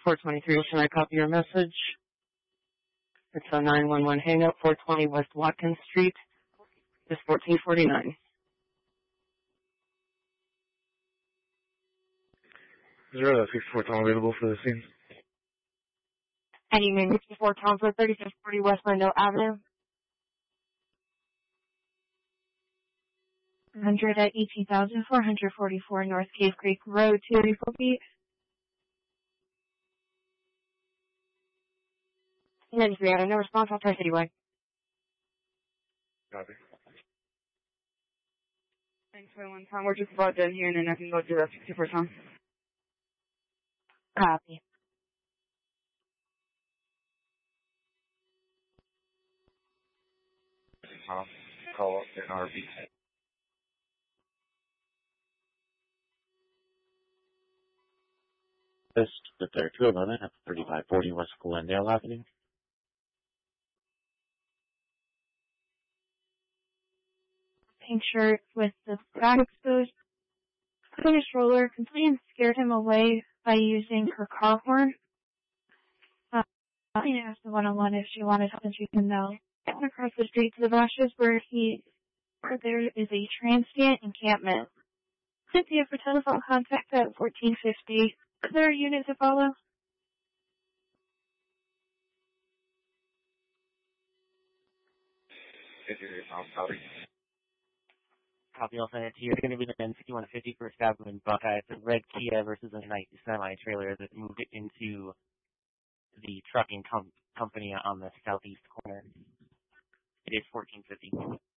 423, can I copy your message? It's a 911 hangout, 420 West Watkins Street. It's 1449. Is there a 64 Tom available for the scene? And you mean 64 Townswood, 3640 West Lindell Avenue? 100 at 18,444 North Cave Creek Road, 234 feet. 93, I have no response. I'll try Citywide. Copy. Thanks for one time. We're just about done here, and then I can go direct to first time. Copy. Call up in RV. This is the 211 at 3540 West Glendale Avenue. Pink shirt with the back exposed. Put on a stroller, completely scared him away by using her car horn. I asked the one-on-one if she wanted help, and she said no. Across the street to the bushes where there is a transient encampment. Cynthia for telephone contact at 1450. Is there a unit to follow? Copy, I'll send it to you. It's going to be the 5150 First Avenue in Buckeye. It's a red Kia versus a nice semi-trailer that moved it into the trucking company on the southeast corner. It is 1450.